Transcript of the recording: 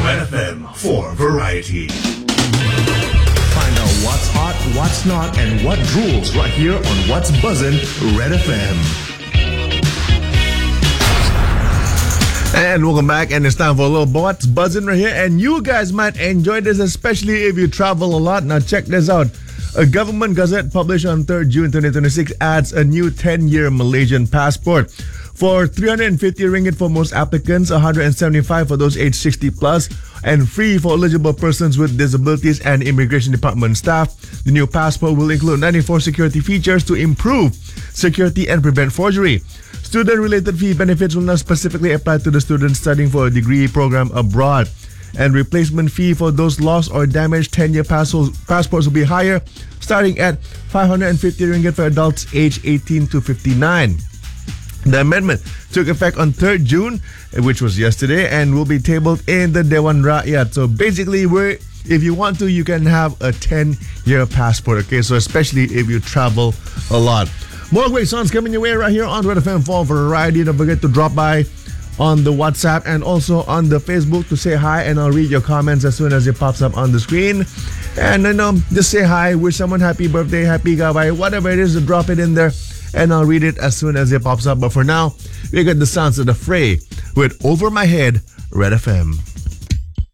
Red FM for variety. Find out what's hot, what's not, and what rules right here on What's Buzzin' Red FM. And welcome back, and it's time for a little What's Buzzin' right here. And you guys might enjoy this, especially if you travel a lot. Now check this out. A government gazette published on 3rd June 2026 adds a new 10-year Malaysian passport. For 350 ringgit for most applicants, 175 for those aged 60 plus, and free for eligible persons with disabilities and immigration department staff. The new passport will include 94 security features to improve security and prevent forgery. Student-related fee benefits will not specifically apply to the students studying for a degree program abroad. And replacement fee for those lost or damaged 10-year passports will be higher, starting at 550 ringgit for adults aged 18 to 59. The amendment took effect on 3rd June, which was yesterday, and will be tabled in the Dewan Rakyat. So basically, if you want to, you can have a 10-year passport, okay? So especially if you travel a lot. More great songs coming your way right here on Red FM for variety. Don't forget to drop by on the WhatsApp and also on the Facebook to say hi, and I'll read your comments as soon as it pops up on the screen. And then just say hi, wish someone happy birthday, happy gawai, whatever it is, to drop it in there, and I'll read it as soon as it pops up. But for now, we got the sounds of The Fray with Over My Head, Red FM.